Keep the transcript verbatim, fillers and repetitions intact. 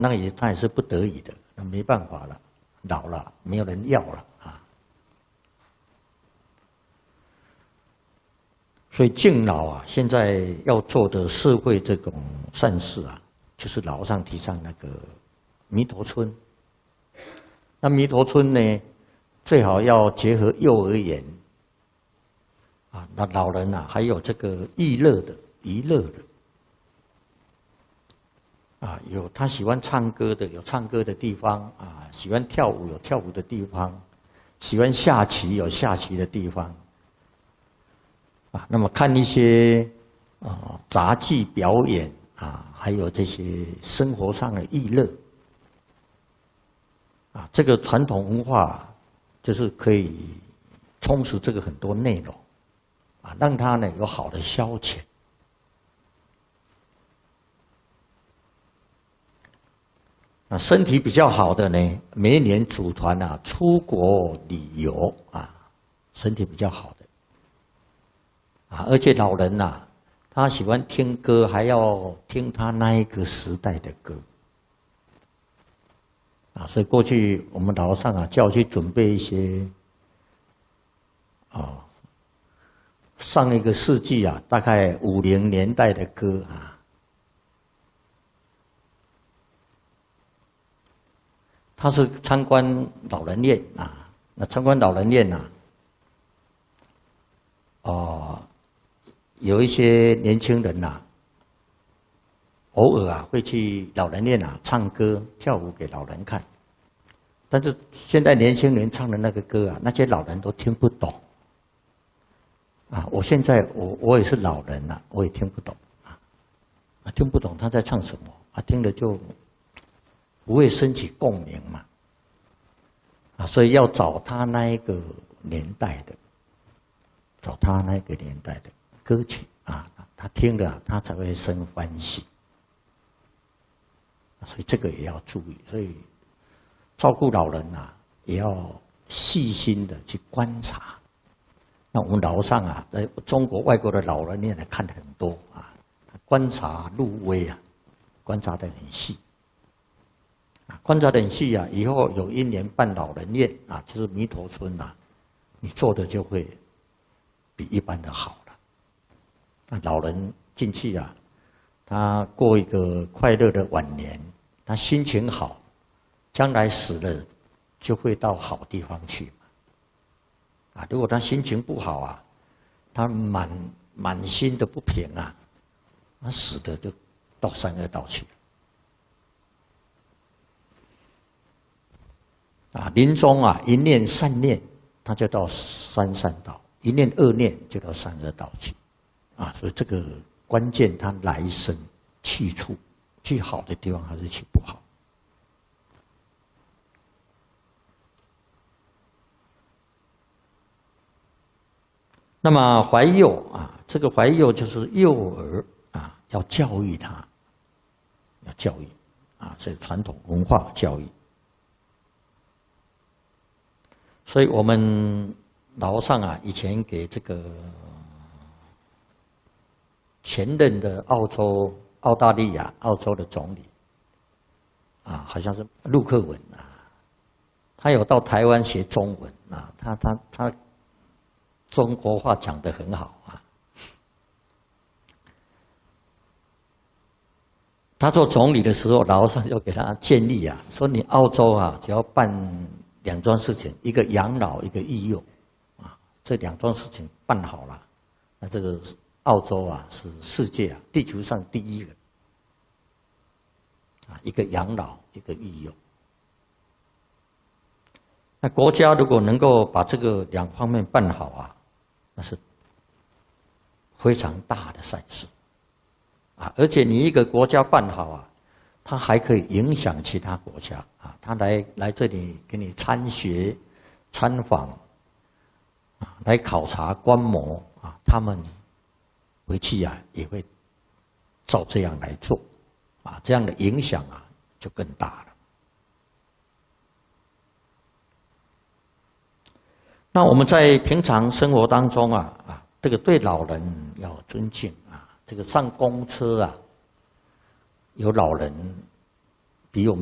那个也他也是不得已的，那没办法了，老了没有人要了啊。所以敬老啊，现在要做的社会这种善事啊，就是老和尚提倡那个弥陀村。那弥陀村呢，最好要结合幼儿园啊，那老人啊，还有这个娱乐的、娱乐的。啊，有他喜欢唱歌的，有唱歌的地方啊；喜欢跳舞，有跳舞的地方；喜欢下棋，有下棋的地方。啊，那么看一些啊杂技表演啊，还有这些生活上的娱乐啊，这个传统文化就是可以充实这个很多内容啊，让它呢有好的消遣。那身体比较好的呢，每一年组团啊出国旅游啊，身体比较好的啊，而且老人呐、啊，他喜欢听歌，还要听他那一个时代的歌啊，所以过去我们老和尚啊叫我去准备一些啊上一个世纪啊大概五零年代的歌啊。他是参观老人院啊，那参观老人院呐、啊，哦，有一些年轻人呐、啊，偶尔啊会去老人院啊唱歌跳舞给老人看，但是现在年轻人唱的那个歌啊，那些老人都听不懂啊。我现在我我也是老人了、啊，我也听不懂啊，听不懂他在唱什么啊，听了就。不会升起共鸣嘛？啊，所以要找他那一个年代的，找他那个年代的歌曲啊，他听了他才会生欢喜。所以这个也要注意，所以照顾老人啊，也要细心的去观察。那我们老和尚啊，在中国、外国的老人院呢看很多啊，观察入微啊，观察得很细。观察得很细啊，以后有一年办老人院啊，就是弥陀村啊，你做的就会比一般的好了。那老人进去啊，他过一个快乐的晚年，他心情好，将来死了就会到好地方去啊。如果他心情不好啊，他满满心的不平啊，他死的就到三恶道去了。啊，临终啊，一念善念，他就到三善道；一念恶念，就到三恶道去。啊，所以这个关键，他来生去处，去好的地方还是去不好。那么怀幼啊，这个怀幼就是幼儿啊，要教育他，要教育啊，这传统文化教育。所以我们老和尚啊，以前给这个前任的澳洲、澳大利亚、澳洲的总理啊，好像是陆克文啊，他有到台湾学中文啊，他他他中国话讲得很好啊。他做总理的时候，老和尚就给他建议啊，说你澳洲啊，只要办两桩事情，一个养老，一个育幼，啊，这两桩事情办好了，那这个澳洲啊是世界啊地球上第一个，啊，一个养老，一个育幼。那国家如果能够把这个两方面办好啊，那是非常大的善事，啊，而且你一个国家办好啊，它还可以影响其他国家啊，他来来这里给你参学、参访，啊，来考察、观摩啊，他们回去啊也会照这样来做，啊，这样的影响啊就更大了。那我们在平常生活当中啊啊，这个对老人要尊敬啊，这个上公车啊，有老人比我们。